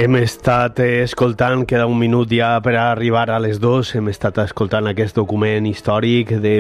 Hem estat escoltant, queda un minut ja per arribar a les 2, hem estat escoltant aquest document històric de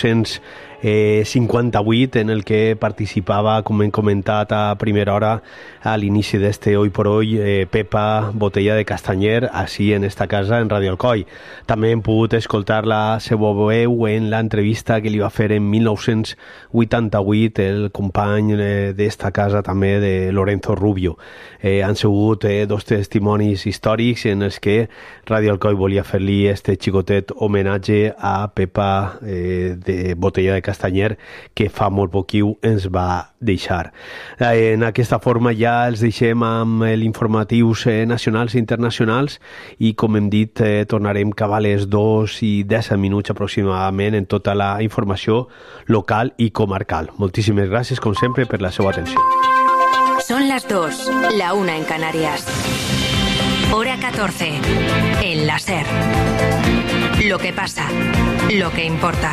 1958 en el que participava, com hem comentat a primera hora, a l'inici d'este Hoy por Hoy, Pepa Botella de Castanyer, així en esta casa, en Radio Alcoi. També hem pogut escoltar la seva veu en l'entrevista que li va fer en 1988 el company d'esta casa també de Lorenzo Rubio. Han sigut dos testimonis històrics en els que Radio Alcoi volia fer-li este xicotet homenatge a Pepa de Botella de Castanyer, que fa molt poquiu ens va deixar. En aquesta forma ja els deixem amb els informatius nacionals i internacionals i, com hem dit, tornarem cap a les 2:10 aproximadament en tota la informació local i comarcal. Moltíssimes gràcies, com sempre, per la seva atenció. Son las 2, la 1 en Canarias. Hora 14, en la SER. Lo que pasa, lo que importa.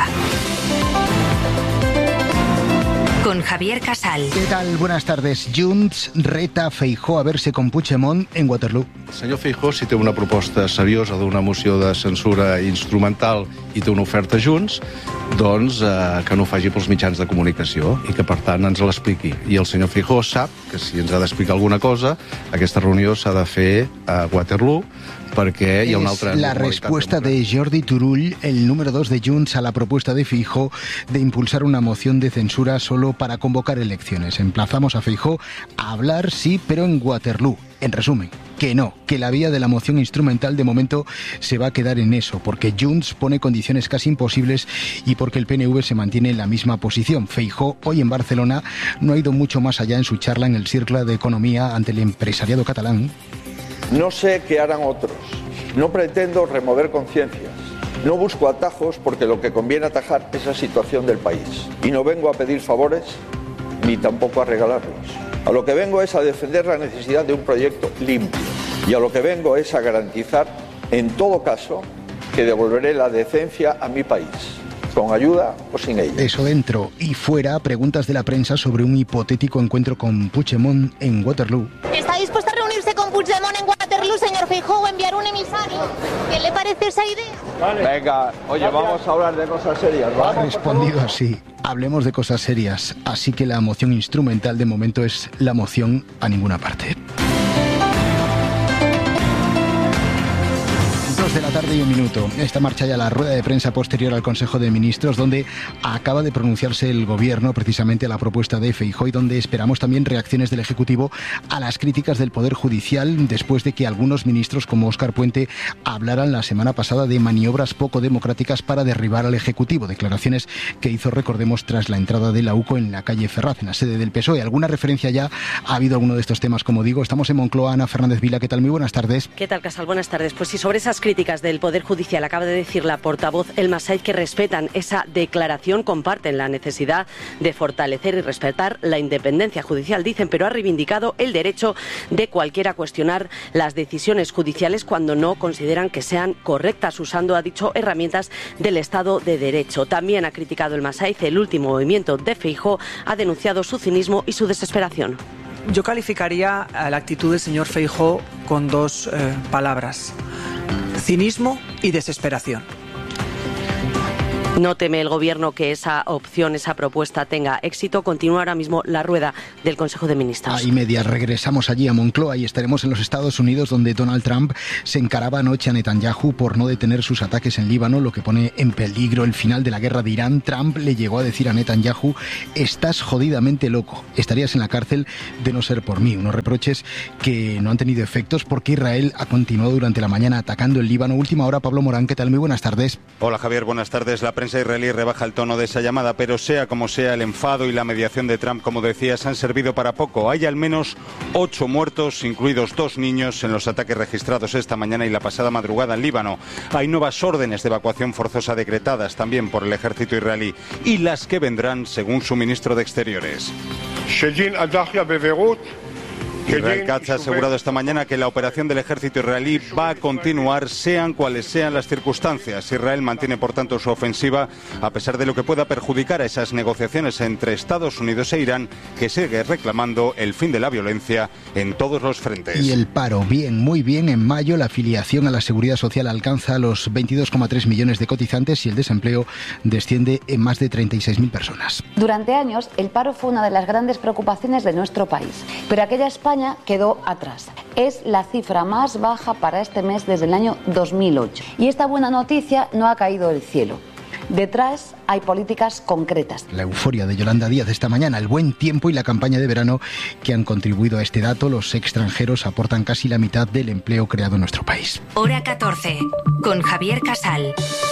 Con Javier Casal. ¿Qué tal? Buenas tardes. Junts reta Feijóo a verse con Puigdemont en Waterloo. Senyor Feijóo, si té una proposta seriosa d'una moció de censura instrumental i té una oferta Junts, doncs que no ho faci pels mitjans de comunicació i que, per tant, ens l'expliqui. I el senyor Feijóo sap que si ens ha d'explicar alguna cosa, aquesta reunió s'ha de fer a Waterloo, perquè hi ha una altra... Es la respuesta de Jordi Turull, el número 2 de Junts, a la propuesta de Feijóo de impulsar una moción de censura solo para convocar elecciones. Emplazamos a Feijóo a hablar, sí, pero en Waterloo. En resumen, que no, que la vía de la moción instrumental de momento se va a quedar en eso, porque Junts pone condiciones casi imposibles y porque el PNV se mantiene en la misma posición. Feijóo, hoy en Barcelona, no ha ido mucho más allá en su charla en el Círculo de Economía ante el empresariado catalán. No sé qué harán otros. No pretendo remover conciencias. No busco atajos porque lo que conviene atajar es la situación del país. Y no vengo a pedir favores ni tampoco a regalarlos. A lo que vengo es a defender la necesidad de un proyecto limpio. Y a lo que vengo es a garantizar, en todo caso, que devolveré la decencia a mi país. Con ayuda o sin ella. Eso dentro y fuera, preguntas de la prensa sobre un hipotético encuentro con Puigdemont en Waterloo. ¿Está dispuesto a reunirse con Puigdemont en Waterloo, señor Feijóo, o enviar un emisario? ¿Qué le parece esa idea? Vale. Venga, oye, vamos a hablar de cosas serias, ¿vale? Ha respondido así. Hablemos de cosas serias. Así que la moción instrumental de momento es la moción a ninguna parte. 2 de la tarde y 1 minuto. Esta marcha ya la rueda de prensa posterior al Consejo de Ministros, donde acaba de pronunciarse el Gobierno precisamente a la propuesta de Feijóo y donde esperamos también reacciones del Ejecutivo a las críticas del Poder Judicial después de que algunos ministros como Óscar Puente hablaran la semana pasada de maniobras poco democráticas para derribar al Ejecutivo. Declaraciones que hizo, recordemos, tras la entrada de la UCO en la calle Ferraz, en la sede del PSOE. ¿Alguna referencia ya ha habido a alguno de estos temas? Como digo, estamos en Moncloa. Ana Fernández Vila, ¿qué tal? Muy buenas tardes. ¿Qué tal, Casal? Buenas tardes. Pues sí, sobre esas críticas del Poder Judicial acaba de decir la portavoz Elma Said que respetan esa declaración, comparten la necesidad de fortalecer y respetar la independencia judicial, dicen, pero ha reivindicado el derecho de cualquiera a cuestionar las decisiones judiciales cuando no consideran que sean correctas, usando, ha dicho, herramientas del Estado de Derecho. También ha criticado Elma Said el último movimiento de Feijóo, ha denunciado su cinismo y su desesperación. Yo calificaría a la actitud del señor Feijóo con dos palabras: cinismo y desesperación. No teme el Gobierno que esa opción, esa propuesta tenga éxito. Continúa ahora mismo la rueda del Consejo de Ministros. Ahí media, regresamos allí a Moncloa y estaremos en los Estados Unidos, donde Donald Trump se encaraba anoche a Netanyahu por no detener sus ataques en Líbano, lo que pone en peligro el final de la guerra de Irán. Trump le llegó a decir a Netanyahu: estás jodidamente loco, estarías en la cárcel de no ser por mí. Unos reproches que no han tenido efectos porque Israel ha continuado durante la mañana atacando el Líbano. Última hora, Pablo Morán, ¿qué tal? Muy buenas tardes. Hola, Javier, buenas tardes. La prensa israelí rebaja el tono de esa llamada, pero sea como sea, el enfado y la mediación de Trump, como decías, han servido para poco. Hay al menos 8 muertos, incluidos 2 niños, en los ataques registrados esta mañana y la pasada madrugada en Líbano. Hay nuevas órdenes de evacuación forzosa decretadas también por el ejército israelí, y las que vendrán, según su ministro de Exteriores. Israel Katz ha asegurado esta mañana que la operación del ejército israelí va a continuar, sean cuales sean las circunstancias. Israel mantiene, por tanto, su ofensiva, a pesar de lo que pueda perjudicar a esas negociaciones entre Estados Unidos e Irán, que sigue reclamando el fin de la violencia en todos los frentes. Y el paro, bien, muy bien. En mayo la afiliación a la Seguridad Social alcanza los 22,3 millones de cotizantes y el desempleo desciende en más de 36.000 personas. Durante años, el paro fue una de las grandes preocupaciones de nuestro país, pero aquella España quedó atrás. Es la cifra más baja para este mes desde el año 2008. Y esta buena noticia no ha caído del cielo. Detrás hay políticas concretas. La euforia de Yolanda Díaz esta mañana, el buen tiempo y la campaña de verano que han contribuido a este dato. Los extranjeros aportan casi la mitad del empleo creado en nuestro país. Hora 14, con Javier Casal.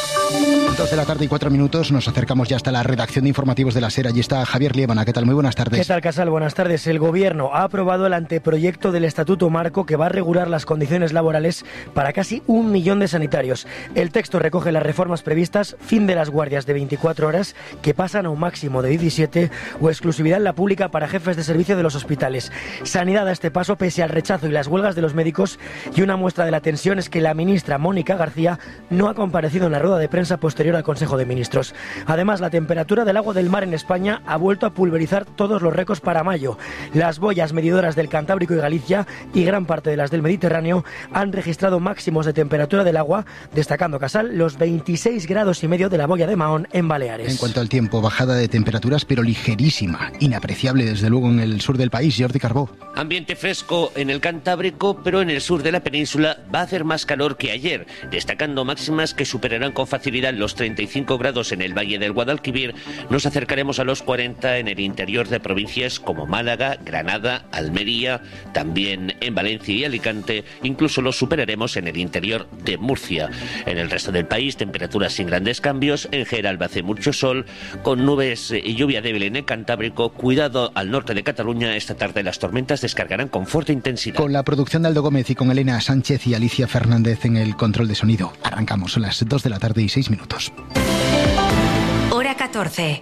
2:04 nos acercamos ya hasta la redacción de informativos de la SER. Allí está Javier Liébana. ¿Qué tal? Muy buenas tardes. ¿Qué tal, Casal? Buenas tardes. El Gobierno ha aprobado el anteproyecto del Estatuto Marco que va a regular las condiciones laborales para casi 1 millón de sanitarios. El texto recoge las reformas previstas, fin de las guardias de 24 horas, que pasan a un máximo de 17, o exclusividad en la pública para jefes de servicio de los hospitales. Sanidad a este paso pese al rechazo y las huelgas de los médicos, y una muestra de la tensión es que la ministra Mónica García no ha comparecido en la rueda de prensa posterior al Consejo de Ministros. Además, la temperatura del agua del mar en España ha vuelto a pulverizar todos los récords para mayo. Las boyas medidoras del Cantábrico y Galicia y gran parte de las del Mediterráneo han registrado máximos de temperatura del agua, destacando, Casal, los 26,5 grados de la boya de Mahón en Baleares. En cuanto al tiempo, bajada de temperaturas, pero ligerísima, inapreciable desde luego en el sur del país. Jordi Carbó. Ambiente fresco en el Cantábrico, pero en el sur de la península va a hacer más calor que ayer, destacando máximas que superarán con facilidad los 35 grados en el Valle del Guadalquivir. Nos acercaremos a los 40 en el interior de provincias como Málaga, Granada, Almería, también en Valencia y Alicante. Incluso los superaremos en el interior de Murcia. En el resto del país, temperaturas sin grandes cambios. En general va a hacer mucho sol, con nubes y lluvia débil en el Cantábrico. Cuidado al norte de Cataluña. Esta tarde las tormentas descargarán con fuerte intensidad. Con la producción de Aldo Gómez y con Elena Sánchez y Alicia Fernández en el control de sonido. Arrancamos, son las 2:06 p.m. Hora 14.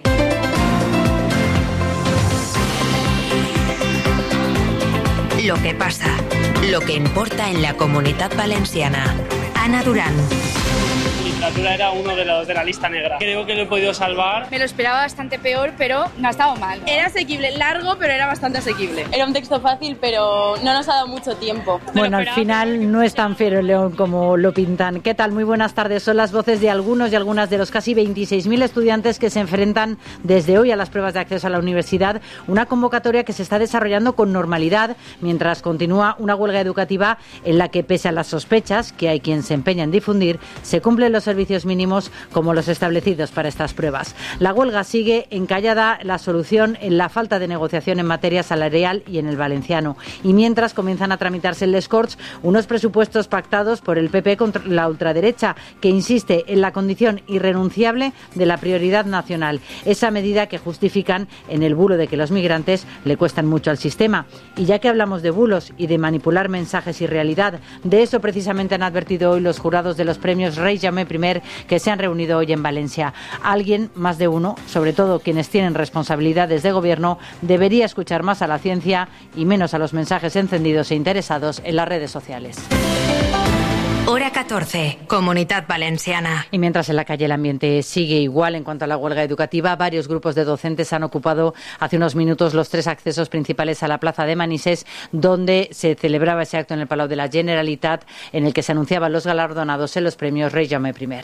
Lo que pasa, lo que importa en la Comunitat Valenciana. Ana Durán. Literatura era uno de los de la lista negra. Creo que lo he podido salvar. Me lo esperaba bastante peor, pero no ha estado mal. Era asequible, largo, pero era bastante asequible. Era un texto fácil, pero no nos ha dado mucho tiempo. Bueno, al final no es tan feo el león como lo pintan. ¿Qué tal? Muy buenas tardes. Son las voces de algunos y algunas de los casi 26.000 estudiantes que se enfrentan desde hoy a las pruebas de acceso a la universidad. Una convocatoria que se está desarrollando con normalidad mientras continúa una huelga educativa en la que, pese a las sospechas que hay quien se empeña en difundir, se cumplen los servicios mínimos como los establecidos para estas pruebas. La huelga sigue encallada, la solución en la falta de negociación en materia salarial y en el valenciano. Y mientras comienzan a tramitarse en les Corts unos presupuestos pactados por el PP contra la ultraderecha, que insiste en la condición irrenunciable de la prioridad nacional. Esa medida que justifican en el bulo de que los migrantes le cuestan mucho al sistema. Y ya que hablamos de bulos y de manipular mensajes y realidad, de eso precisamente han advertido hoy los jurados de los premios Rei Jaume I, que se han reunido hoy en Valencia. Alguien, más de uno, sobre todo quienes tienen responsabilidades de gobierno, debería escuchar más a la ciencia y menos a los mensajes encendidos e interesados en las redes sociales. Hora 14, Comunitat Valenciana. Y mientras en la calle el ambiente sigue igual en cuanto a la huelga educativa, varios grupos de docentes han ocupado hace unos minutos los 3 accesos principales a la plaza de Manises, donde se celebraba ese acto en el Palau de la Generalitat, en el que se anunciaban los galardonados en los premios Rei Jaume I.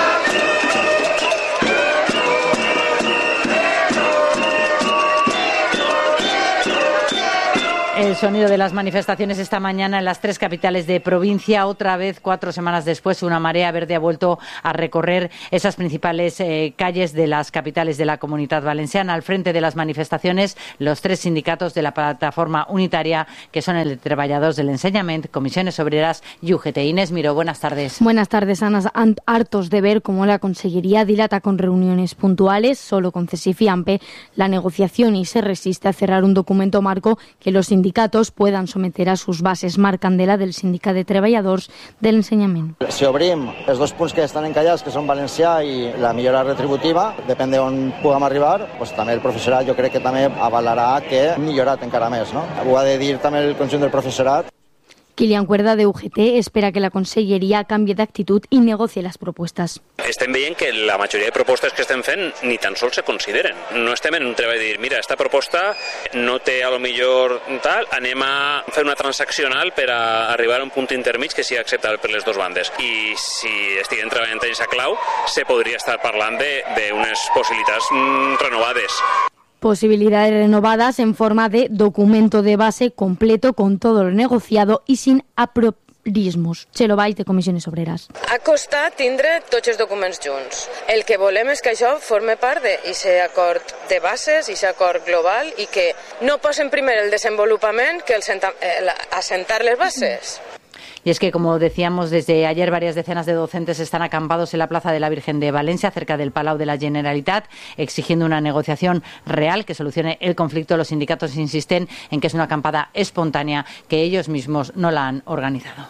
El sonido de las manifestaciones esta mañana en las 3 capitales de provincia. Otra vez, 4 semanas después, una marea verde ha vuelto a recorrer esas principales calles de las capitales de la Comunitat Valenciana. Al frente de las manifestaciones, los 3 sindicatos de la plataforma unitaria, que son el de Treballadors del Enseñament, Comisiones Obreras y UGT. Inés Miró, buenas tardes. Buenas tardes, Ana. Hartos de ver cómo la Consellería dilata con reuniones puntuales, solo con CESIF y AMPE, la negociación y se resiste a cerrar un documento marco que los sindicatos sindicatos puedan someter a sus bases. Marc Candela, del Sindicat de Treballadors de l'Ensenyament. Si obrim els 2 punts que estan encallats, que són valencià i la millora retributiva, depèn d'on puguem arribar, doncs també el professorat jo crec que també avalarà que hem millorat encara més, no? Ho ha de dir també el conjunt del professorat. Kilian Cuerda, de UGT, espera que la Conselleria canvie d'actitud i negocie les propostes. Estem veient que la majoria de propostes que estem fent ni tan sols se consideren. No estem en un treball de dir, mira, esta proposta no té a lo millor tal, anem a fer una transaccional per a arribar a un punt intermig que sigui acceptable per les dues bandes. I si estiguem treballant en aquesta clau, se podria estar parlant d'unes possibilitats renovades. Posibilidades renovadas en forma de documento de base completo con todo lo negociado y sin apriorismos. Txelo Valls, de Comissions Obreres. Ha costat tindre tots els documents junts. El que volem és que això forme part d'aquest acord de bases, aquest acord global, i que no posen primer el desenvolupament que assentar les bases. Y es que, como decíamos, desde ayer varias decenas de docentes están acampados en la Plaza de la Virgen de Valencia, cerca del Palau de la Generalitat, exigiendo una negociación real que solucione el conflicto. Los sindicatos insisten en que es una acampada espontánea, que ellos mismos no la han organizado.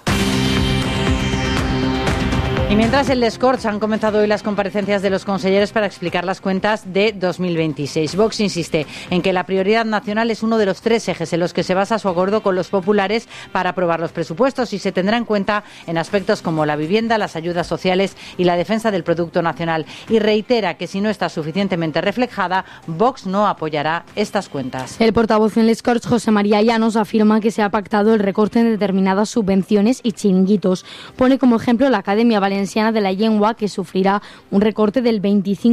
Y mientras en les Corts han comenzado hoy las comparecencias de los consejeros para explicar las cuentas de 2026. Vox insiste en que la prioridad nacional es uno de los 3 ejes en los que se basa su acuerdo con los populares para aprobar los presupuestos y se tendrá en cuenta en aspectos como la vivienda, las ayudas sociales y la defensa del producto nacional. Y reitera que si no está suficientemente reflejada, Vox no apoyará estas cuentas. El portavoz en les Corts, José María Llanos, afirma que se ha pactado el recorte en determinadas subvenciones y chiringuitos. Pone como ejemplo la Academia Valenciana de la Lengua, que sufrirá un recorte del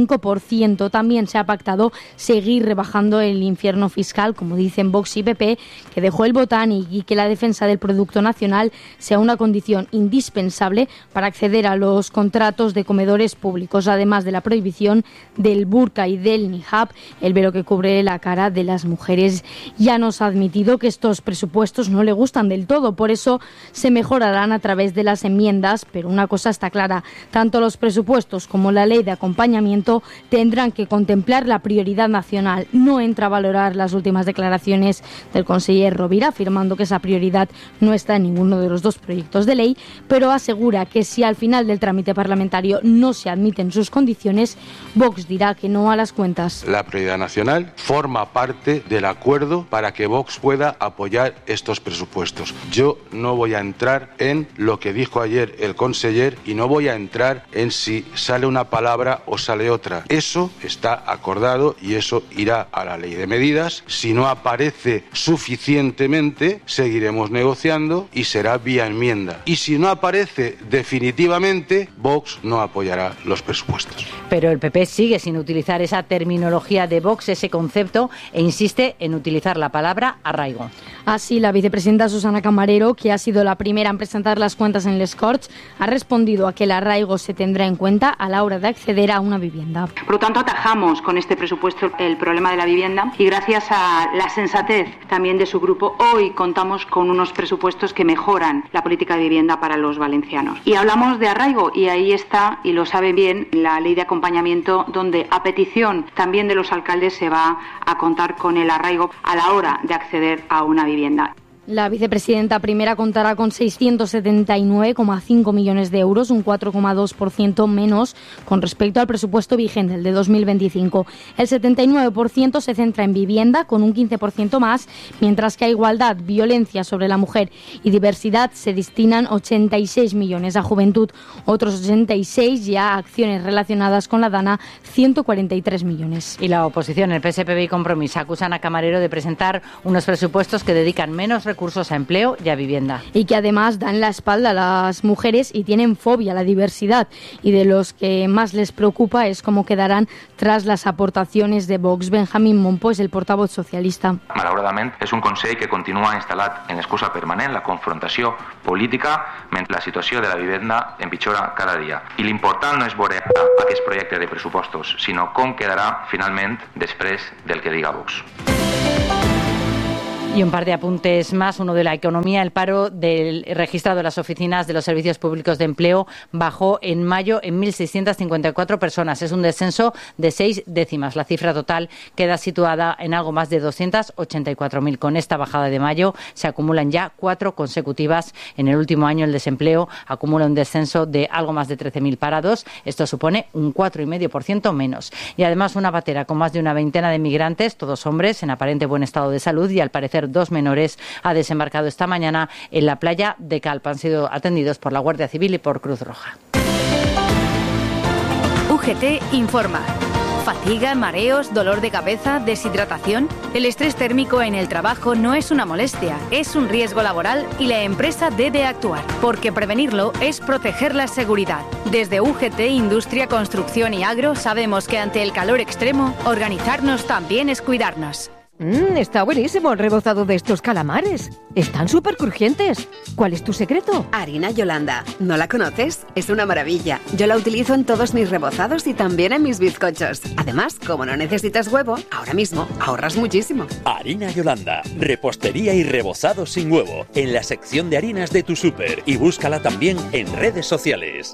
25%. También se ha pactado seguir rebajando el infierno fiscal, como dicen Vox y PP, que dejó el botán, y que la defensa del producto nacional sea una condición indispensable para acceder a los contratos de comedores públicos, además de la prohibición del burka y del niqab, el velo que cubre la cara de las mujeres. Ya nos ha admitido que estos presupuestos no le gustan del todo, por eso se mejorarán a través de las enmiendas, pero una cosa está clara: tanto los presupuestos como la ley de acompañamiento tendrán que contemplar la prioridad nacional. No entra a valorar las últimas declaraciones del conseller Rovira, afirmando que esa prioridad no está en ninguno de los 2 proyectos de ley, pero asegura que si al final del trámite parlamentario no se admiten sus condiciones, Vox dirá que no a las cuentas. La prioridad nacional forma parte del acuerdo para que Vox pueda apoyar estos presupuestos. Yo no voy a entrar en lo que dijo ayer el conseller y no voy a entrar en si sale una palabra o sale otra. Eso está acordado y eso irá a la ley de medidas. Si no aparece suficientemente, seguiremos negociando y será vía enmienda. Y si no aparece definitivamente, Vox no apoyará los presupuestos. Pero el PP sigue sin utilizar esa terminología de Vox, ese concepto, e insiste en utilizar la palabra arraigo. Así, la vicepresidenta Susana Camarero, que ha sido la primera en presentar las cuentas en les Corts, ha respondido a que el arraigo se tendrá en cuenta a la hora de acceder a una vivienda. Por lo tanto, atajamos con este presupuesto el problema de la vivienda y gracias a la sensatez también de su grupo, hoy contamos con unos presupuestos que mejoran la política de vivienda para los valencianos. Y hablamos de arraigo y ahí está, y lo sabe bien, la ley de acompañamiento, donde a petición también de los alcaldes se va a contar con el arraigo a la hora de acceder a una vivienda. La vicepresidenta primera contará con 679,5 millones de euros, un 4,2% menos con respecto al presupuesto vigente, el de 2025. El 79% se centra en vivienda, con un 15% más, mientras que a igualdad, violencia sobre la mujer y diversidad se destinan 86 millones. A juventud, otros 86, ya a acciones relacionadas con la DANA, 143 millones. Y la oposición, el PSPB y Compromís, acusan a Camarero de presentar unos presupuestos que dedican menos recursos a empleo y a vivienda. Y que además dan la espalda a las mujeres y tienen fobia a la diversidad. Y de los que más les preocupa es cómo quedarán tras las aportacions de Vox. Benjamín Mompo és el portavoz socialista. Malauradament, és un Consell que continua instal·lat en l'excusa permanent, la confrontació política, mentre la situació de la vivenda empitjora cada dia. I l'important no és veure aquest projecte de pressupostos, sinó com quedarà finalment després del que diga Vox. Y un par de apuntes más, uno de la economía. El paro del registrado en las oficinas de los servicios públicos de empleo bajó en mayo en 1.654 personas. Es un descenso de 6 décimas. La cifra total queda situada en algo más de 284.000. Con esta bajada de mayo se acumulan ya 4 consecutivas. En el último año el desempleo acumula un descenso de algo más de 13.000 parados. Esto supone un 4,5% menos. Y además una patera con más de una veintena de migrantes, todos hombres, en aparente buen estado de salud y al parecer 2 menores, ha desembarcado esta mañana en la playa de Calpa. Han sido atendidos por la Guardia Civil y por Cruz Roja. UGT informa. ¿Fatiga, mareos, dolor de cabeza, deshidratación? El estrés térmico en el trabajo no es una molestia, es un riesgo laboral y la empresa debe actuar, porque prevenirlo es proteger la seguridad. Desde UGT, Industria, Construcción y Agro sabemos que ante el calor extremo, organizarnos también es cuidarnos. Está buenísimo el rebozado de estos calamares. Están súper crujientes. ¿Cuál es tu secreto? Harina Yolanda. ¿No la conoces? Es una maravilla. Yo la utilizo en todos mis rebozados y también en mis bizcochos. Además, como no necesitas huevo, ahora mismo ahorras muchísimo. Harina Yolanda. Repostería y rebozado sin huevo. En la sección de harinas de tu súper. Y búscala también en redes sociales.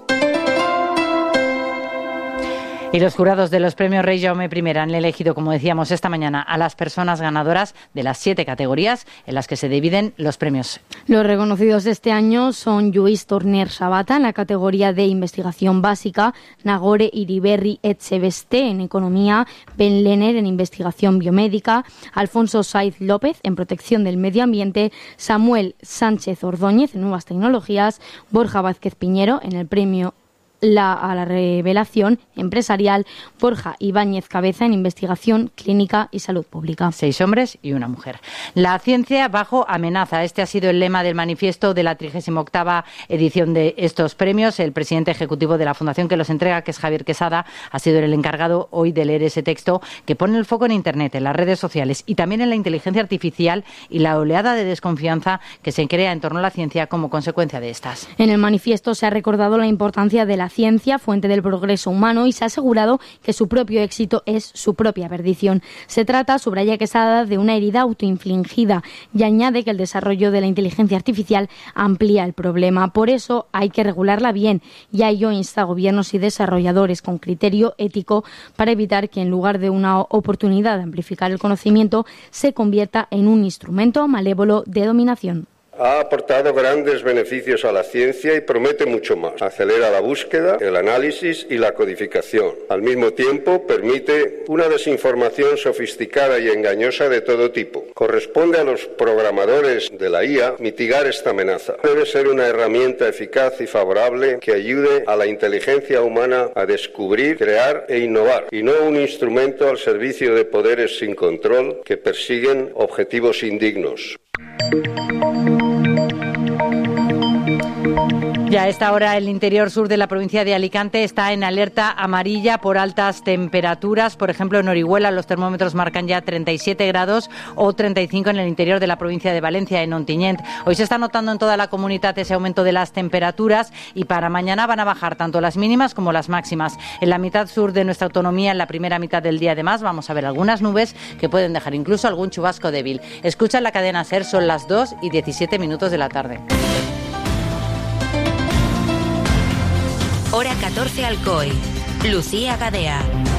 Y los jurados de los premios Rey Jaume I han elegido, como decíamos esta mañana, a las personas ganadoras de las 7 categorías en las que se dividen los premios. Los reconocidos este año son Lluís Torner Sabata en la categoría de investigación básica, Nagore Iriberri Echeveste en economía, Ben Lenner en investigación biomédica, Alfonso Saiz López en protección del medio ambiente, Samuel Sánchez Ordóñez en nuevas tecnologías, Borja Vázquez Piñero en el premio a la revelación empresarial, Borja Ibáñez Cabeza en investigación clínica y salud pública. 6 hombres y una mujer. La ciencia bajo amenaza. Este ha sido el lema del manifiesto de la 38ª edición de estos premios. El presidente ejecutivo de la fundación que los entrega, que es Javier Quesada, ha sido el encargado hoy de leer ese texto que pone el foco en Internet, en las redes sociales y también en la inteligencia artificial y la oleada de desconfianza que se crea en torno a la ciencia como consecuencia de estas. En el manifiesto se ha recordado la importancia de la ciencia, fuente del progreso humano, y se ha asegurado que su propio éxito es su propia perdición. Se trata, subraya Quesada, de una herida autoinfligida y añade que el desarrollo de la inteligencia artificial amplía el problema. Por eso hay que regularla bien y a ello insta a gobiernos y desarrolladores con criterio ético para evitar que en lugar de una oportunidad de amplificar el conocimiento se convierta en un instrumento malévolo de dominación. Ha aportado grandes beneficios a la ciencia y promete mucho más. Acelera la búsqueda, el análisis y la codificación. Al mismo tiempo, permite una desinformación sofisticada y engañosa de todo tipo. Corresponde a los programadores de la IA mitigar esta amenaza. Debe ser una herramienta eficaz y favorable que ayude a la inteligencia humana a descubrir, crear e innovar, y no un instrumento al servicio de poderes sin control que persiguen objetivos indignos. Ya a esta hora el interior sur de la provincia de Alicante está en alerta amarilla por altas temperaturas. Por ejemplo, en Orihuela los termómetros marcan ya 37 grados o 35 en el interior de la provincia de Valencia, en Ontinyent. Hoy se está notando en toda la comunidad ese aumento de las temperaturas y para mañana van a bajar tanto las mínimas como las máximas. En la mitad sur de nuestra autonomía, en la primera mitad del día además, vamos a ver algunas nubes que pueden dejar incluso algún chubasco débil. Escucha la cadena SER, son las 2:17 de la tarde. Hora 14 Alcoy. Lucía Gadea.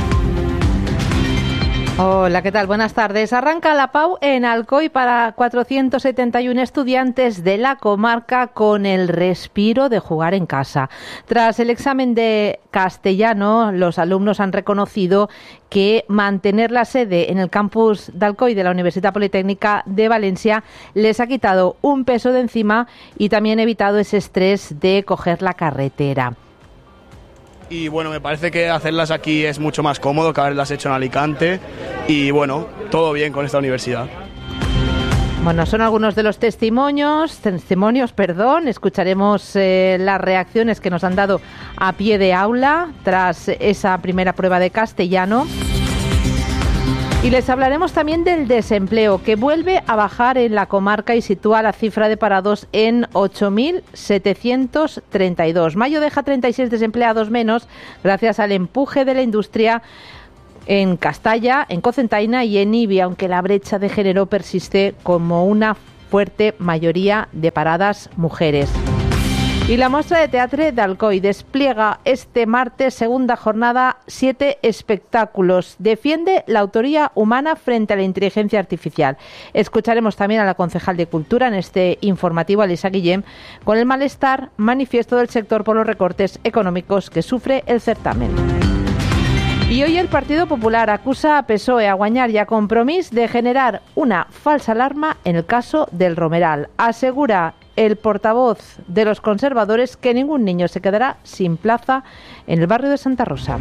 Hola, ¿qué tal? Buenas tardes. Arranca la PAU en Alcoy para 471 estudiantes de la comarca con el respiro de jugar en casa. Tras el examen de castellano, los alumnos han reconocido que mantener la sede en el campus de Alcoy de la Universidad Politécnica de Valencia les ha quitado un peso de encima y también evitado ese estrés de coger la carretera. Y bueno, me parece que hacerlas aquí es mucho más cómodo que haberlas hecho en Alicante y bueno, todo bien con esta universidad. Bueno, son algunos de los testimonios, escucharemos las reacciones que nos han dado a pie de aula tras esa primera prueba de castellano. Y les hablaremos también del desempleo, que vuelve a bajar en la comarca y sitúa la cifra de parados en 8.732. Mayo deja 36 desempleados menos gracias al empuje de la industria en Castalla, en Cocentaina y en Ibi, aunque la brecha de género persiste como una fuerte mayoría de paradas mujeres. Y la Mostra de Teatre d'Alcoi despliega este martes, segunda jornada, 7 espectáculos. Defiende la autoría humana frente a la inteligencia artificial. Escucharemos también a la concejal de Cultura en este informativo, Elisa Guillem, con el malestar manifiesto del sector por los recortes económicos que sufre el certamen. Y hoy el Partido Popular acusa a PSOE, a Guanyar y a Compromís de generar una falsa alarma en el caso del Romeral. Asegura el portavoz de los conservadores que ningún niño se quedará sin plaza en el barrio de Santa Rosa.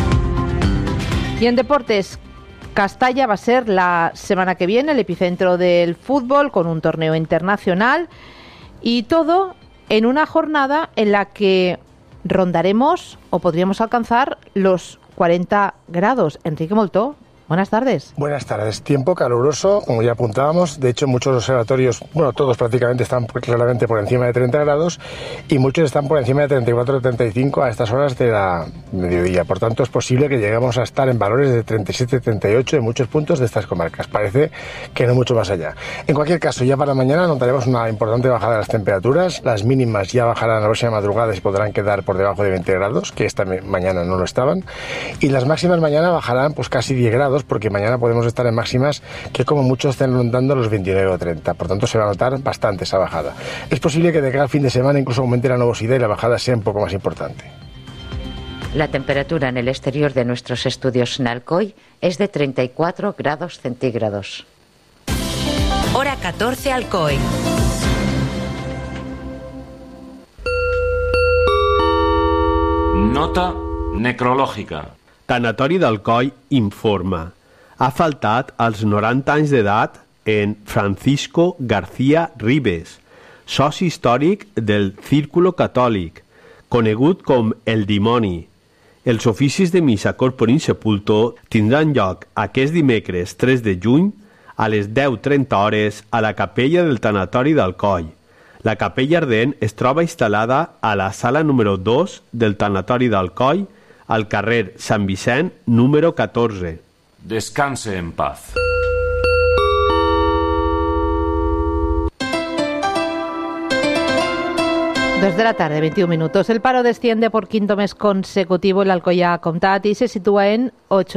Y en deportes, Castalla va a ser la semana que viene el epicentro del fútbol con un torneo internacional y todo en una jornada en la que rondaremos o podríamos alcanzar los 40 grados. Enrique Moltó, buenas tardes. Buenas tardes. Tiempo caluroso, como ya apuntábamos. De hecho, muchos observatorios, bueno, todos prácticamente están claramente por encima de 30 grados y muchos están por encima de 34 o 35 a estas horas de la mediodía. Por tanto, es posible que lleguemos a estar en valores de 37, 38 en muchos puntos de estas comarcas. Parece que no mucho más allá. En cualquier caso, ya para mañana notaremos una importante bajada de las temperaturas. Las mínimas ya bajarán a la próxima madrugada y podrán quedar por debajo de 20 grados, que esta mañana no lo estaban. Y las máximas mañana bajarán pues casi 10 grados, porque mañana podemos estar en máximas que como mucho estén rondando los 29 o 30. Por tanto, se va a notar bastante esa bajada. Es posible que de cara al fin de semana incluso aumente la nubosidad y la bajada sea un poco más importante. La temperatura en el exterior de nuestros estudios en Alcoy es de 34 grados centígrados. Hora 14 Alcoy. Nota necrològica. Tanatori d'Alcoi informa. Ha faltat als 90 anys d'edat en Francisco García Ribes, soci històric del Círculo Catòlic, conegut com el Dimoni. Els oficis de missa corpore sepulto tindran lloc aquest dimecres 3 de juny a les 10:30 hores a la capella del Tanatori d'Alcoi. La capella ardent es troba instal·lada a la sala número 2 del Tanatori d'Alcoi, al carrer Sant Vicent, número 14. Descanse en paz. 2 de la tarde, 21 minutos. El paro desciende por quinto mes consecutivo en l'Alcoià Comtat y se sitúa en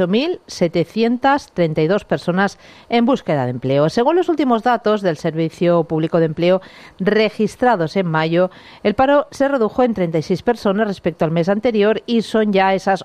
8.732 personas en búsqueda de empleo. Según los últimos datos del Servicio Público de Empleo registrados en mayo, el paro se redujo en 36 personas respecto al mes anterior y son ya esas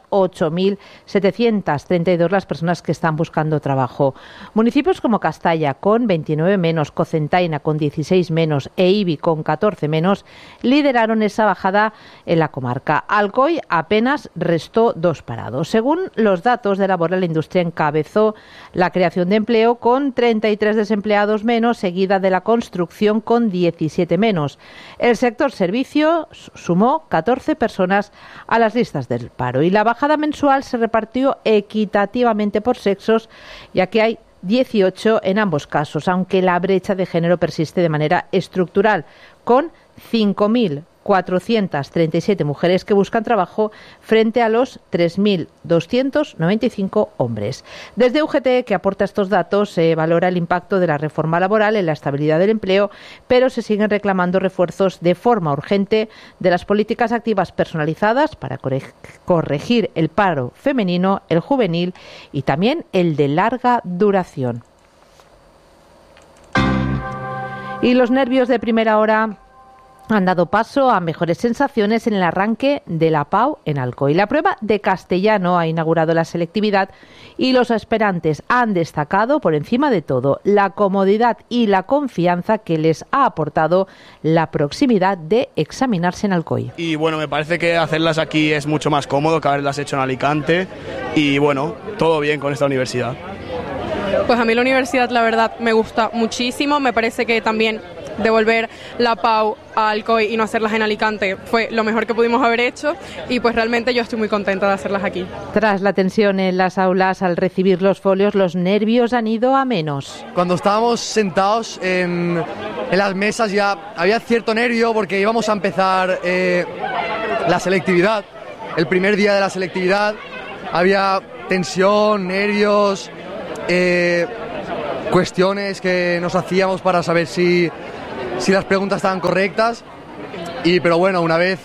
8.732 las personas que están buscando trabajo. Municipios como Castalla, con 29 menos, Cocentaina, con 16 menos e Ibi, con 14 menos, lideraron esa bajada en la comarca. Alcoi apenas restó 2 parados. Según los datos de Labor, la industria encabezó la creación de empleo con 33 desempleados menos, seguida de la construcción con 17 menos. El sector servicios sumó 14 personas a las listas del paro y la bajada mensual se repartió equitativamente por sexos, ya que hay 18 en ambos casos, aunque la brecha de género persiste de manera estructural, con 5.437 mujeres que buscan trabajo frente a los 3.295 hombres. Desde UGT, que aporta estos datos, se valora el impacto de la reforma laboral en la estabilidad del empleo, pero se siguen reclamando refuerzos de forma urgente de las políticas activas personalizadas para corregir el paro femenino, el juvenil y también el de larga duración. Y los nervios de primera hora han dado paso a mejores sensaciones en el arranque de la PAU en Alcoy. La prueba de castellano ha inaugurado la selectividad y los aspirantes han destacado por encima de todo la comodidad y la confianza que les ha aportado la proximidad de examinarse en Alcoy. Y bueno, me parece que hacerlas aquí es mucho más cómodo que haberlas hecho en Alicante y bueno, todo bien con esta universidad. Pues a mí la universidad la verdad me gusta muchísimo, me parece que también devolver la PAU a Alcoy y no hacerlas en Alicante fue lo mejor que pudimos haber hecho y pues realmente yo estoy muy contenta de hacerlas aquí. Tras la tensión en las aulas al recibir los folios, los nervios han ido a menos. Cuando estábamos sentados en las mesas ya había cierto nervio porque íbamos a empezar la selectividad. El primer día de la selectividad había tensión, nervios, cuestiones que nos hacíamos para saber si las preguntas estaban correctas. Pero bueno, una vez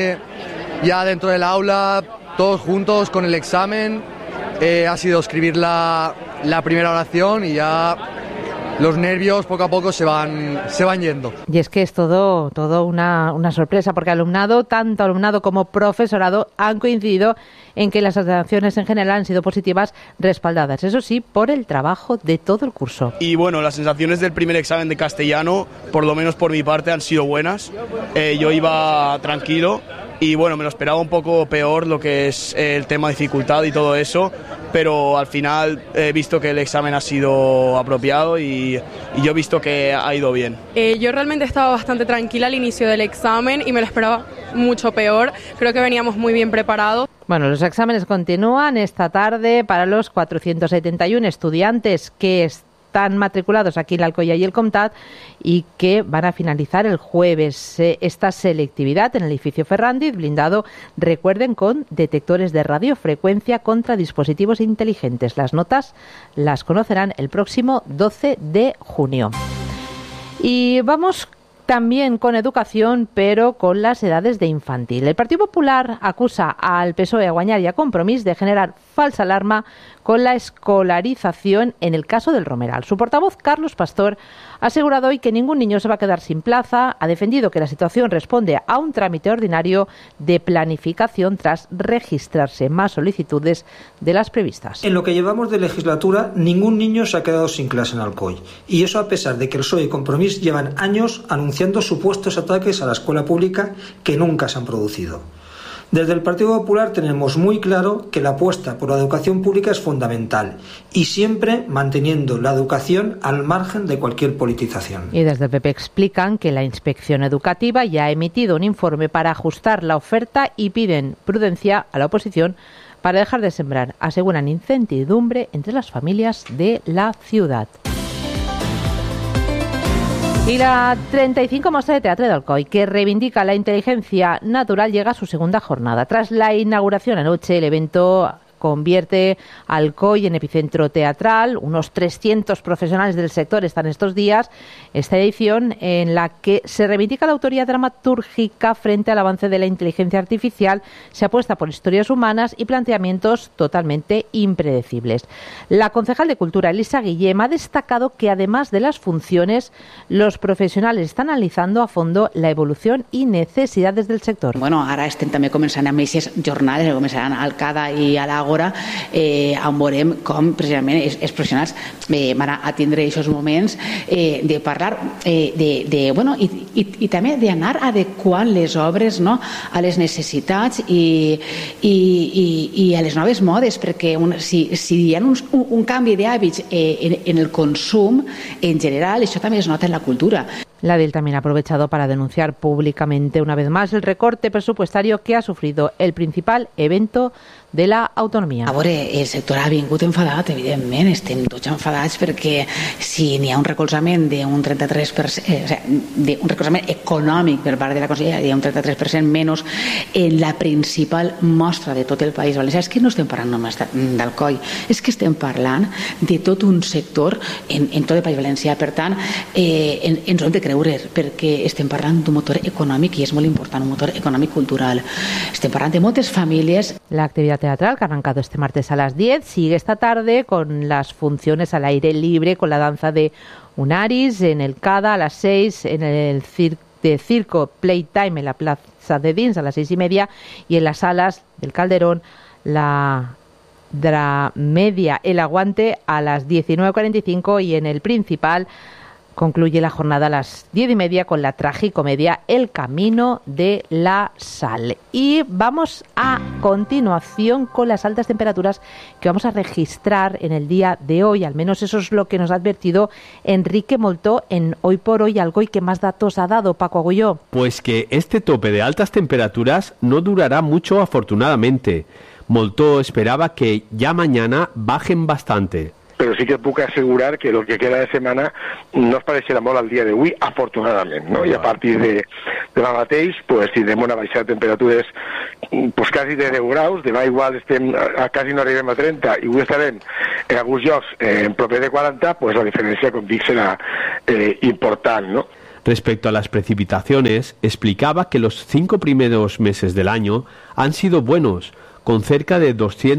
ya dentro del aula, todos juntos con el examen, ha sido escribir la primera oración y ya los nervios poco a poco se van yendo. Y es que es todo una sorpresa, porque tanto alumnado como profesorado han coincidido en que las actuaciones en general han sido positivas, respaldadas, eso sí, por el trabajo de todo el curso. Y bueno, las sensaciones del primer examen de castellano, por lo menos por mi parte, han sido buenas. Yo iba tranquilo y bueno, me lo esperaba un poco peor lo que es el tema dificultad y todo eso, pero al final he visto que el examen ha sido apropiado y yo he visto que ha ido bien. Yo realmente estaba bastante tranquila al inicio del examen y me lo esperaba mucho peor. Creo que veníamos muy bien preparados. Bueno, los exámenes continúan esta tarde para los 471 estudiantes que están matriculados aquí en la Alcoia y el Comtat y que van a finalizar el jueves esta selectividad en el edificio Ferrandiz, blindado, recuerden, con detectores de radiofrecuencia contra dispositivos inteligentes. Las notas las conocerán el próximo 12 de junio. Y vamos también con educación, pero con las edades de infantil. El Partido Popular acusa al PSOE, a Guanyar y a Compromís de generar falsa alarma con la escolarización en el caso del Romeral. Su portavoz, Carlos Pastor, ha asegurado hoy que ningún niño se va a quedar sin plaza. Ha defendido que la situación responde a un trámite ordinario de planificación tras registrarse más solicitudes de las previstas. En lo que llevamos de legislatura, ningún niño se ha quedado sin clase en Alcoy. Y eso a pesar de que el PSOE y Compromís llevan años anunciando supuestos ataques a la escuela pública que nunca se han producido. Desde el Partido Popular tenemos muy claro que la apuesta por la educación pública es fundamental y siempre manteniendo la educación al margen de cualquier politización. Y desde el PP explican que la Inspección Educativa ya ha emitido un informe para ajustar la oferta y piden prudencia a la oposición para dejar de sembrar, aseguran, incertidumbre entre las familias de la ciudad. Y la 35 Mostra de Teatre de Alcoy, que reivindica la inteligencia natural, llega a su segunda jornada. Tras la inauguración anoche, el evento convierte Alcoy en epicentro teatral. Unos 300 profesionales del sector están estos días. Esta edición en la que se reivindica la autoría dramatúrgica frente al avance de la inteligencia artificial, se apuesta por historias humanas y planteamientos totalmente impredecibles. La concejal de Cultura, Elisa Guillem, ha destacado que además de las funciones, los profesionales están analizando a fondo la evolución y necesidades del sector. Bueno, ara estem també començant amb aquestes jornades que començaran al CADA i a l'Àgora, on veurem com precisament els professionals van a tindre aquests moments de parlar i també d'anar adequant les obres, no, a les necessitats i a les noves modes, perquè si hi ha un canvi d'hàbits en el consum en general, això també es nota en la cultura. La DIL también ha aprovechado para denunciar públicamente una vez más el recorte presupuestario que ha sufrido el principal evento de la autonomia. A veure, el sector ha vingut enfadat, evidentment, estem tots enfadats perquè si n'hi ha un recolzament d'un 33%, un recolzament econòmic per part de la Conselleria, hi ha un 33% menys en la principal mostra de tot el País Valencià. És que no estem parlant només d'Alcoi, és que estem parlant de tot un sector en tot el País Valencià. Per tant, ens ho hem de creure, perquè estem parlant d'un motor econòmic i és molt important, un motor econòmic cultural. Estem parlant de moltes famílies. La actividad teatral, que ha arrancado este martes a las 10, sigue esta tarde con las funciones al aire libre, con la danza de Unaris en el CADA a las 6, en el circo Playtime en la Plaza de Dins a las 6:30 y en las salas del Calderón la Dramedia El Aguante a las 19:45 y en el Principal concluye la jornada a las 10:30 con la tragicomedia El Camino de la Sal. Y vamos a continuación con las altas temperaturas que vamos a registrar en el día de hoy. Al menos eso es lo que nos ha advertido Enrique Moltó en Hoy por Hoy Alcoy. ¿Qué más datos ha dado, Paco Agulló? Pues que este tope de altas temperaturas no durará mucho, afortunadamente. Moltó esperaba que ya mañana bajen bastante. Però sí que puc assegurar que el que queda de setmana no es pareixerà molt al dia d'avui, afortunadament, no? I a partir de demà mateix pues, tindrem una baixada de temperatures pues quasi de 10 graus, demà igual quasi no arribem a 30 i avui estarem en alguns llocs en proper de 40, pues la diferència, com dic, serà important, ¿no? Respecto a las precipitaciones, explicaba que los 5 primeros meses del año han sido buenos, con cerca de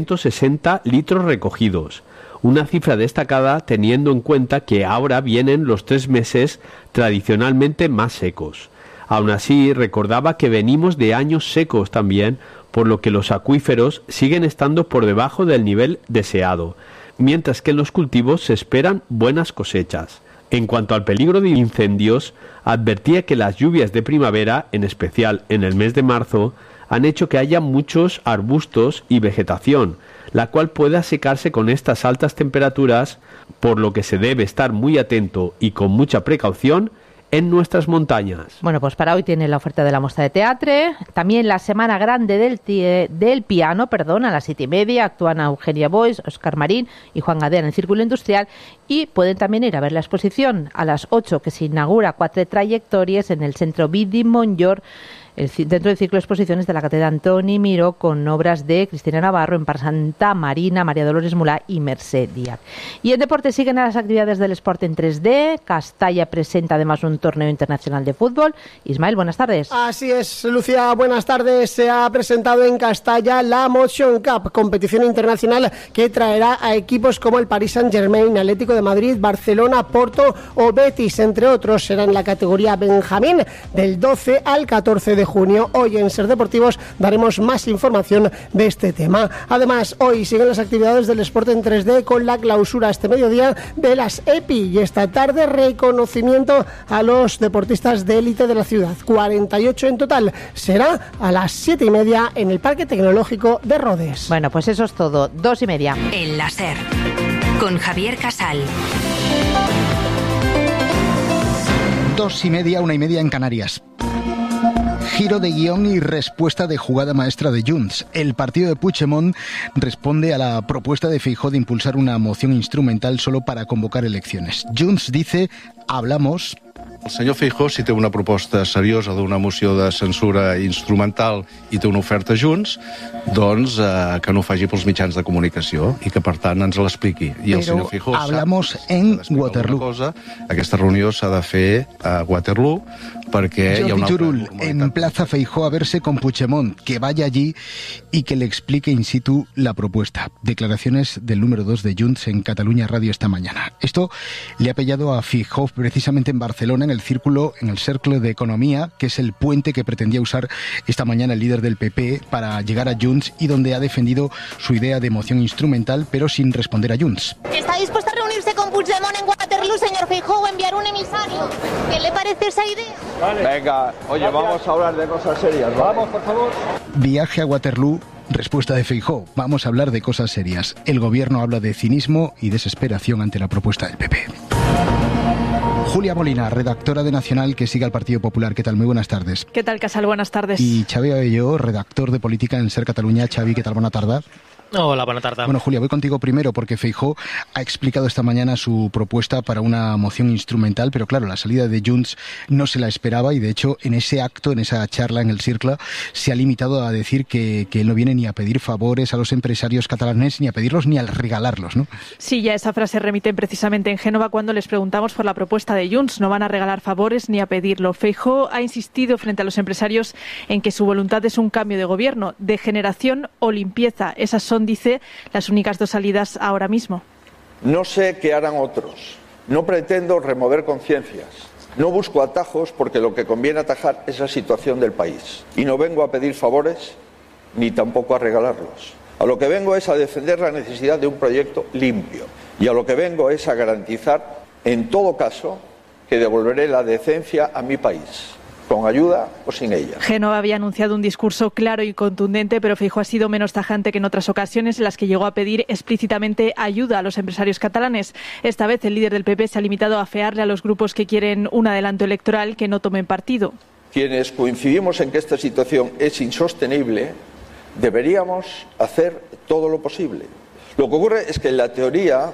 260 litros recogidos, una cifra destacada teniendo en cuenta que ahora vienen los 3 meses tradicionalmente más secos. Aún así, recordaba que venimos de años secos también, por lo que los acuíferos siguen estando por debajo del nivel deseado, mientras que en los cultivos se esperan buenas cosechas. En cuanto al peligro de incendios, advertía que las lluvias de primavera, en especial en el mes de marzo, han hecho que haya muchos arbustos y vegetación, la cual pueda secarse con estas altas temperaturas, por lo que se debe estar muy atento y con mucha precaución en nuestras montañas. Bueno, pues para hoy tiene la oferta de la Mostra de Teatre, también la Semana Grande del Piano, a las 7:30, actúan Eugenia Boix, Óscar Marín y Juan Gadea en el Círculo Industrial, y pueden también ir a ver la exposición a las 8, que se inaugura 4 trayectorias en el Centro Vidi Montllor, dentro del ciclo de exposiciones de la Cátedra Antoni Miró, con obras de Cristina Navarro, Empar Santa Marina, María Dolores Mulá y Mercè Díaz. Y en deporte siguen las actividades del Sport en 3D. Castalla presenta además un torneo internacional de fútbol. Ismael, buenas tardes. Así es, Lucía, buenas tardes. Se ha presentado en Castalla la Motion Cup, competición internacional que traerá a equipos como el Paris Saint-Germain, Atlético de Madrid, Barcelona, Porto o Betis, entre otros. Será en la categoría Benjamín del 12 al 14 de junio. Hoy en Ser Deportivos daremos más información de este tema. Además, hoy siguen las actividades del Sport en 3D con la clausura este mediodía de las EPI, y esta tarde reconocimiento a los deportistas de élite de la ciudad. 48 en total. Será a las 7:30 en el Parque Tecnológico de Rodés. Bueno, pues eso es todo. 2:30. En la Ser, con Javier Casal. 2:30, 1:30 en Canarias. Giro de guión y respuesta de jugada maestra de Junts. El partido de Puigdemont responde a la propuesta de Feijóo de impulsar una moción instrumental solo para convocar elecciones. Junts dice, hablamos... El senyor Feijóo, si té una proposta seriosa d'una moció de censura instrumental i té una oferta Junts, doncs que no ho faci pels mitjans de comunicació i que, per tant, ens l'expliqui. I el senyor Feijóo hablamos en Waterloo. Aquesta reunió s'ha de fer a Waterloo perquè hi ha una Turull emplaza a Feijóo a verse con Puigdemont, que vaya allí y que le explique in situ la propuesta. Declaraciones del número 2 de Junts en Catalunya Radio esta mañana. Esto le ha pillado a Feijóo precisamente en Barcelona, en el Cercle de Economía, que es el puente que pretendía usar esta mañana el líder del PP para llegar a Junts y donde ha defendido su idea de moción instrumental, pero sin responder a Junts. ¿Está dispuesto a reunirse con Puigdemont en Waterloo, señor Feijóo, o enviar un emisario? ¿Qué le parece esa idea? Vale. Venga, oye, vamos a hablar de cosas serias, ¿vale? Vamos, por favor. Viaje a Waterloo. Respuesta de Feijóo, vamos a hablar de cosas serias. El gobierno habla de cinismo y desesperación ante la propuesta del PP. Julia Molina, redactora de Nacional, que sigue al Partido Popular. ¿Qué tal? Muy buenas tardes. ¿Qué tal, Casal? Buenas tardes. Y Xavi Abelló, redactor de Política en Ser Catalunya. Xavi, ¿qué tal? Buena tarde. Hola, buena tarde. Bueno, Julia, voy contigo primero porque Feijóo ha explicado esta mañana su propuesta para una moción instrumental, pero claro, la salida de Junts no se la esperaba y de hecho en ese acto, en esa charla en el Cercle, se ha limitado a decir que él no viene ni a pedir favores a los empresarios catalanes, ni a pedirlos ni a regalarlos, ¿no? Sí, ya esa frase remite precisamente en Génova cuando les preguntamos por la propuesta de Junts. No van a regalar favores ni a pedirlo. Feijóo ha insistido frente a los empresarios en que su voluntad es un cambio de gobierno, de generación o limpieza. Esas son, dice, las únicas 2 salidas ahora mismo. No sé qué harán otros. No pretendo remover conciencias. No busco atajos porque lo que conviene atajar es la situación del país. Y no vengo a pedir favores ni tampoco a regalarlos. A lo que vengo es a defender la necesidad de un proyecto limpio. Y a lo que vengo es a garantizar, en todo caso, que devolveré la decencia a mi país. Con ayuda o sin ella. Génova había anunciado un discurso claro y contundente, pero Feijóo ha sido menos tajante que en otras ocasiones en las que llegó a pedir explícitamente ayuda a los empresarios catalanes. Esta vez el líder del PP se ha limitado a afearle a los grupos que quieren un adelanto electoral que no tomen partido. Quienes coincidimos en que esta situación es insostenible, deberíamos hacer todo lo posible. Lo que ocurre es que en la teoría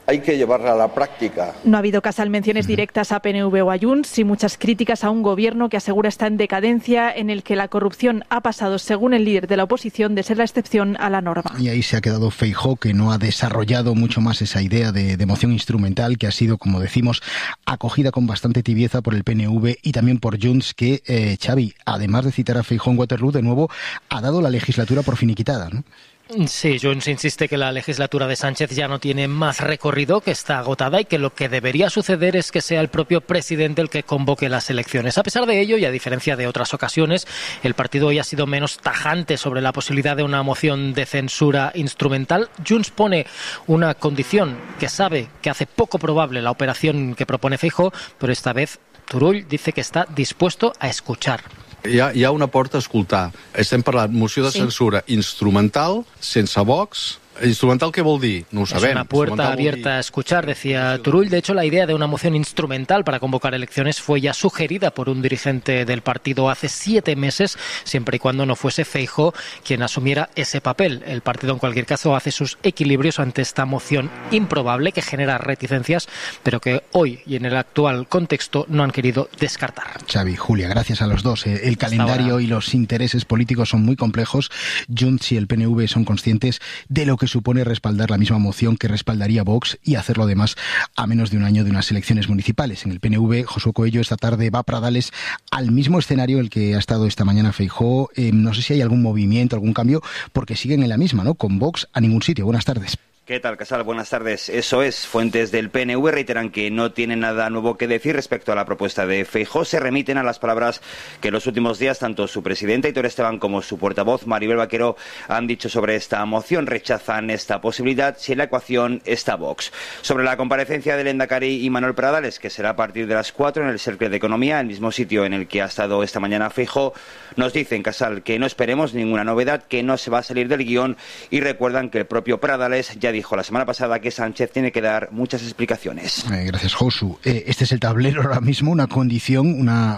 hay que llevarla a la práctica. No ha habido Casal menciones directas a PNV o a Junts y muchas críticas a un gobierno que asegura está en decadencia, en el que la corrupción ha pasado, según el líder de la oposición, de ser la excepción a la norma. Y ahí se ha quedado Feijóo, que no ha desarrollado mucho más esa idea de moción instrumental, que ha sido, como decimos, acogida con bastante tibieza por el PNV y también por Junts, que, Xavi, además de citar a Feijóo en Waterloo, de nuevo ha dado la legislatura por finiquitada, ¿no? Sí, Junts insiste que la legislatura de Sánchez ya no tiene más recorrido, que está agotada y que lo que debería suceder es que sea el propio presidente el que convoque las elecciones. A pesar de ello, y a diferencia de otras ocasiones, el partido hoy ha sido menos tajante sobre la posibilidad de una moción de censura instrumental. Junts pone una condición que sabe que hace poco probable la operación que propone Feijóo, pero esta vez Turull dice que está dispuesto a escuchar. Hi ha una porta a escoltar. Estem parlant moció de censura instrumental, sense Vox. ¿Instrumental qué vol dir? No ho sabem. Es una puerta abierta a escuchar, decía Turull. De hecho, la idea de una moción instrumental para convocar elecciones fue ya sugerida por un dirigente del partido hace 7 meses, siempre y cuando no fuese Feijóo quien asumiera ese papel. El partido, en cualquier caso, hace sus equilibrios ante esta moción improbable que genera reticencias, pero que hoy y en el actual contexto no han querido descartar. Xavi, Julia, gracias a los dos. El calendario y los intereses políticos son muy complejos. Junts y el PNV son conscientes de lo que supone respaldar la misma moción que respaldaría Vox y hacerlo además a menos de un año de unas elecciones municipales. En el PNV, Josué Coello esta tarde va a Pradales al mismo escenario en el que ha estado esta mañana Feijóo. No sé si hay algún movimiento, algún cambio, porque siguen en la misma, ¿no? Con Vox a ningún sitio. Buenas tardes. ¿Qué tal, Casal? Buenas tardes. Eso es. Fuentes del PNV reiteran que no tienen nada nuevo que decir respecto a la propuesta de Feijóo. Se remiten a las palabras que en los últimos días tanto su presidente, Aitor Esteban, como su portavoz, Maribel Vaquero, han dicho sobre esta moción. Rechazan esta posibilidad si en la ecuación está Vox. Sobre la comparecencia del Lehendakari y Manuel Pradales, que será a partir de las 4 en el Cercle de Economía, el mismo sitio en el que ha estado esta mañana Feijóo, nos dicen, Casal, que no esperemos ninguna novedad, que no se va a salir del guión, y recuerdan que el propio Pradales ya dijo la semana pasada que Sánchez tiene que dar muchas explicaciones. Gracias, Josu. Este es el tablero ahora mismo, una condición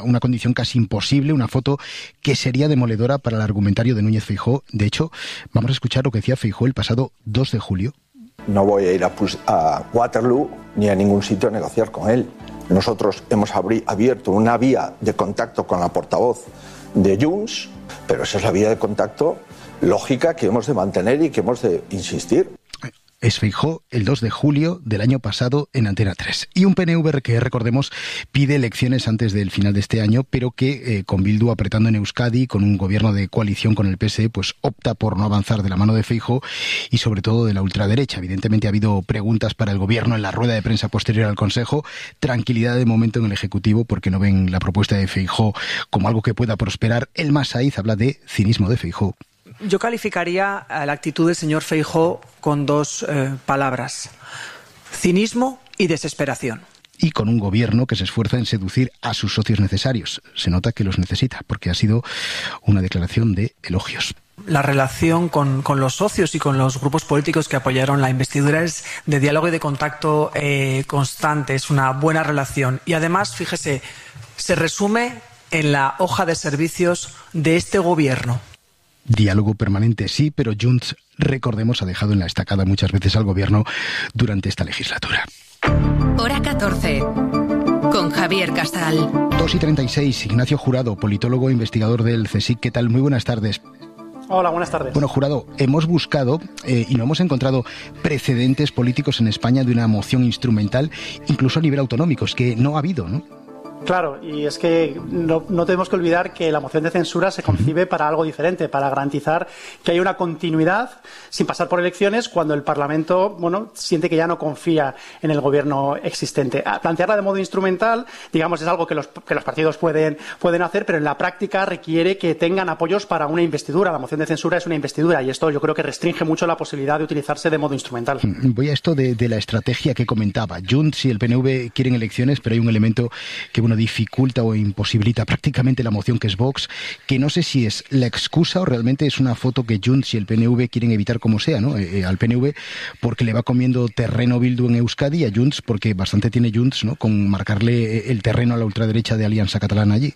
casi imposible, una foto que sería demoledora para el argumentario de Núñez Feijóo. De hecho, vamos a escuchar lo que decía Feijóo el pasado 2 de julio. No voy a ir a Waterloo ni a ningún sitio a negociar con él. Nosotros hemos abierto una vía de contacto con la portavoz de Junts, pero esa es la vía de contacto lógica que hemos de mantener y que hemos de insistir. Es Feijóo el 2 de julio del año pasado en Antena 3. Y un PNV que, recordemos, pide elecciones antes del final de este año, pero que con Bildu apretando en Euskadi, con un gobierno de coalición con el PSE, pues opta por no avanzar de la mano de Feijóo y sobre todo de la ultraderecha. Evidentemente ha habido preguntas para el gobierno en la rueda de prensa posterior al Consejo. Tranquilidad de momento en el Ejecutivo porque no ven la propuesta de Feijóo como algo que pueda prosperar. El Masaiz habla de cinismo de Feijóo. Yo calificaría la actitud del señor Feijóo con 2 palabras: cinismo y desesperación. Y con un gobierno que se esfuerza en seducir a sus socios necesarios. Se nota que los necesita, porque ha sido una declaración de elogios. La relación con los socios y con los grupos políticos que apoyaron la investidura es de diálogo y de contacto constante, es una buena relación. Y además, fíjese, se resume en la hoja de servicios de este gobierno. Diálogo permanente sí, pero Junts, recordemos, ha dejado en la estacada muchas veces al gobierno durante esta legislatura. Hora 14. Con Javier Casal. 2:36, Ignacio Jurado, politólogo e investigador del CSIC. ¿Qué tal? Muy buenas tardes. Hola, buenas tardes. Bueno, Jurado, hemos buscado y no hemos encontrado precedentes políticos en España de una moción instrumental, incluso a nivel autonómico. Es que no ha habido, ¿no? Claro, y es que no tenemos que olvidar que la moción de censura se concibe para algo diferente, para garantizar que hay una continuidad sin pasar por elecciones cuando el Parlamento, siente que ya no confía en el gobierno existente. Plantearla de modo instrumental, digamos, es algo que los partidos pueden hacer, pero en la práctica requiere que tengan apoyos para una investidura. La moción de censura es una investidura y esto yo creo que restringe mucho la posibilidad de utilizarse de modo instrumental. Voy a esto de la estrategia que comentaba. Junts y el PNV quieren elecciones, pero hay un elemento que dificulta o imposibilita prácticamente la moción, que es Vox, que no sé si es la excusa o realmente es una foto que Junts y el PNV quieren evitar como sea, ¿no? Al PNV porque le va comiendo terreno Bildu en Euskadi y a Junts porque bastante tiene Junts, ¿no? Con marcarle el terreno a la ultraderecha de Alianza Catalana allí.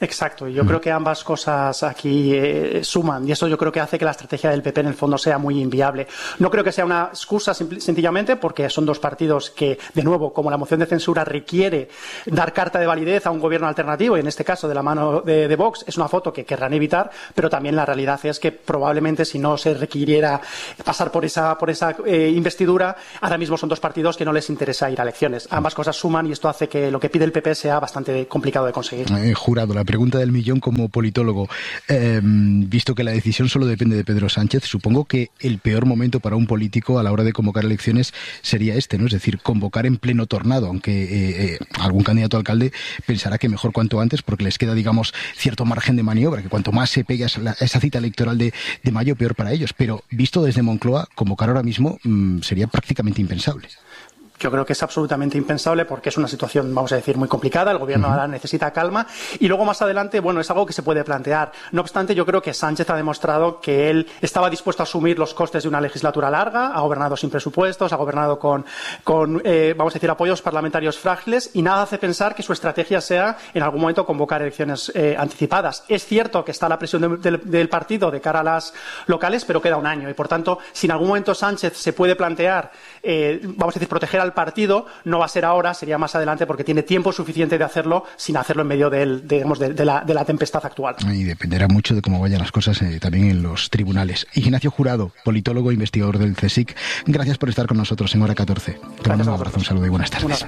Exacto, y yo creo que ambas cosas aquí suman, y eso yo creo que hace que la estrategia del PP en el fondo sea muy inviable. No creo que sea una excusa sencillamente porque son dos partidos que, de nuevo, como la moción de censura requiere dar carta de validez a un gobierno alternativo, y en este caso de la mano de Vox, es una foto que querrán evitar, pero también la realidad es que probablemente si no se requiriera pasar por esa investidura, ahora mismo son dos partidos que no les interesa ir a elecciones. Ambas cosas suman y esto hace que lo que pide el PP sea bastante complicado de conseguir. Jurado, la pregunta del millón como politólogo. Visto que la decisión solo depende de Pedro Sánchez, supongo que el peor momento para un político a la hora de convocar elecciones sería este, ¿no? Es decir, convocar en pleno tornado, aunque algún candidato a alcalde pensará que mejor cuanto antes, porque les queda, digamos, cierto margen de maniobra, que cuanto más se pegue esa cita electoral de mayo, peor para ellos. Pero visto desde Moncloa, convocar ahora mismo sería prácticamente impensable. Yo creo que es absolutamente impensable porque es una situación, vamos a decir, muy complicada. El gobierno ahora necesita calma y luego más adelante, bueno, es algo que se puede plantear. No obstante, yo creo que Sánchez ha demostrado que él estaba dispuesto a asumir los costes de una legislatura larga, ha gobernado sin presupuestos, ha gobernado con vamos a decir, apoyos parlamentarios frágiles y nada hace pensar que su estrategia sea en algún momento convocar elecciones anticipadas. Es cierto que está la presión del partido de cara a las locales, pero queda un año y por tanto, si en algún momento Sánchez se puede plantear, vamos a decir, proteger al partido, no va a ser ahora, sería más adelante porque tiene tiempo suficiente de hacerlo sin hacerlo en medio de la tempestad actual. Y dependerá mucho de cómo vayan las cosas también en los tribunales. Ignacio Jurado, politólogo e investigador del CSIC, gracias por estar con nosotros en Hora 14. Te mando un abrazo, un saludo y buenas tardes.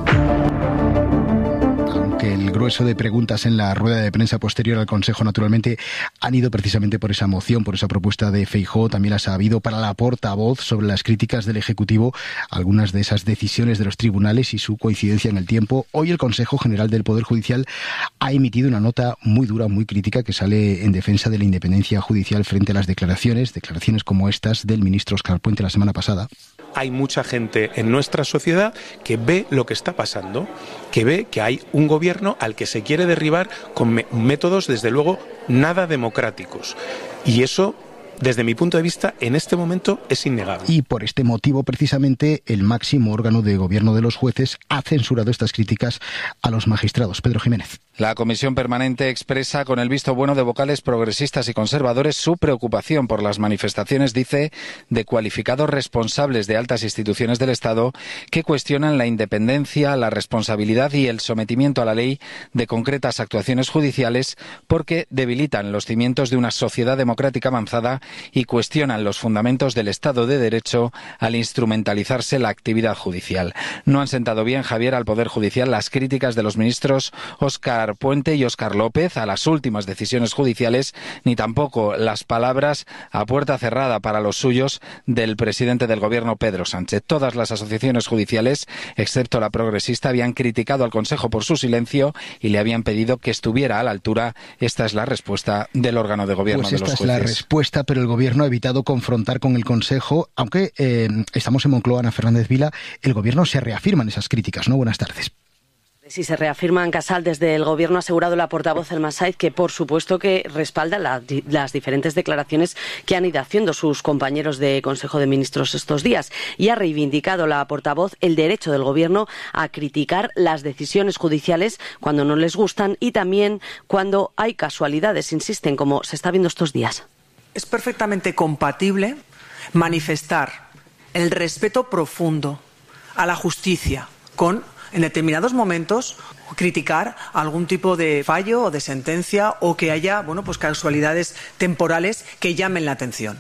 El grueso de preguntas en la rueda de prensa posterior al Consejo, naturalmente, han ido precisamente por esa moción, por esa propuesta de Feijóo. También las ha habido para la portavoz sobre las críticas del Ejecutivo, algunas de esas decisiones de los tribunales y su coincidencia en el tiempo. Hoy el Consejo General del Poder Judicial ha emitido una nota muy dura, muy crítica, que sale en defensa de la independencia judicial frente a las declaraciones como estas del ministro Óscar Puente la semana pasada. Hay mucha gente en nuestra sociedad que ve lo que está pasando, que ve que hay un gobierno al que se quiere derribar con métodos, desde luego, nada democráticos. Y eso, desde mi punto de vista, en este momento es innegable. Y por este motivo, precisamente, el máximo órgano de gobierno de los jueces ha censurado estas críticas a los magistrados. Pedro Jiménez. La Comisión Permanente expresa con el visto bueno de vocales progresistas y conservadores su preocupación por las manifestaciones, dice, de cualificados responsables de altas instituciones del Estado que cuestionan la independencia, la responsabilidad y el sometimiento a la ley de concretas actuaciones judiciales porque debilitan los cimientos de una sociedad democrática avanzada y cuestionan los fundamentos del Estado de Derecho al instrumentalizarse la actividad judicial. No han sentado bien, Javier, al Poder Judicial las críticas de los ministros Óscar Puente y Óscar López a las últimas decisiones judiciales, ni tampoco las palabras a puerta cerrada para los suyos del presidente del Gobierno, Pedro Sánchez. Todas las asociaciones judiciales, excepto la progresista, habían criticado al Consejo por su silencio y le habían pedido que estuviera a la altura. Esta es la respuesta del órgano de gobierno de los jueces. Esta es la respuesta, pero el Gobierno ha evitado confrontar con el Consejo, aunque estamos en Moncloa, Ana Fernández Vila, el Gobierno se reafirma en esas críticas, ¿no? Buenas tardes. Sí, se reafirma en Casal. Desde el Gobierno ha asegurado la portavoz Elma Said que, por supuesto, que respalda las diferentes declaraciones que han ido haciendo sus compañeros de Consejo de Ministros estos días. Y ha reivindicado la portavoz el derecho del Gobierno a criticar las decisiones judiciales cuando no les gustan y también cuando hay casualidades, insisten, como se está viendo estos días. Es perfectamente compatible manifestar el respeto profundo a la justicia con, en determinados momentos, criticar algún tipo de fallo o de sentencia o que haya, casualidades temporales que llamen la atención.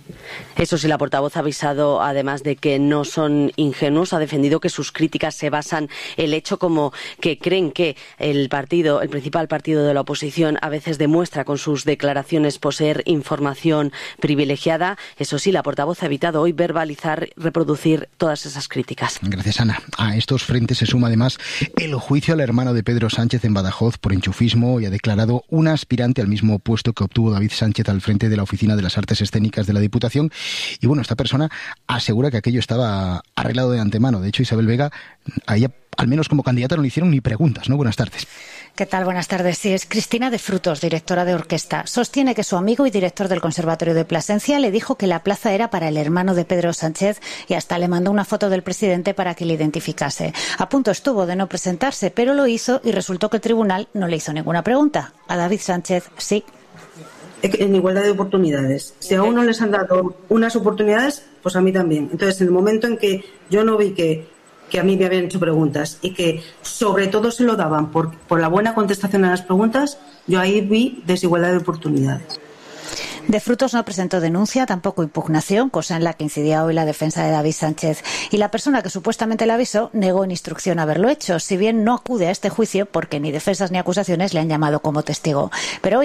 Eso sí, la portavoz ha avisado, además de que no son ingenuos, ha defendido que sus críticas se basan en el hecho como que creen que el principal partido de la oposición, a veces demuestra con sus declaraciones poseer información privilegiada. Eso sí, la portavoz ha evitado hoy verbalizar, reproducir todas esas críticas. Gracias, Ana. A estos frentes se suma además el juicio al hermano de Pedro Sánchez en Badajoz por enchufismo y ha declarado una aspirante al mismo puesto que obtuvo David Sánchez al frente de la Oficina de las Artes Escénicas de la Diputación. Y esta persona asegura que aquello estaba arreglado de antemano. De hecho, Isabel Vega, a ella al menos como candidata no le hicieron ni preguntas, ¿no? Buenas tardes. ¿Qué tal? Buenas tardes. Sí, es Cristina de Frutos, directora de orquesta. Sostiene que su amigo y director del Conservatorio de Plasencia le dijo que la plaza era para el hermano de Pedro Sánchez y hasta le mandó una foto del presidente para que le identificase. A punto estuvo de no presentarse, pero lo hizo y resultó que el tribunal no le hizo ninguna pregunta. A David Sánchez sí. En igualdad de oportunidades. Si a uno les han dado unas oportunidades, pues a mí también. Entonces, en el momento en que yo no vi que a mí me habían hecho preguntas y que sobre todo se lo daban por la buena contestación a las preguntas, yo ahí vi desigualdad de oportunidades. De Frutos no presentó denuncia, tampoco impugnación, cosa en la que incidía hoy la defensa de David Sánchez. Y la persona que supuestamente le avisó negó en instrucción haberlo hecho, si bien no acude a este juicio porque ni defensas ni acusaciones le han llamado como testigo. Pero hoy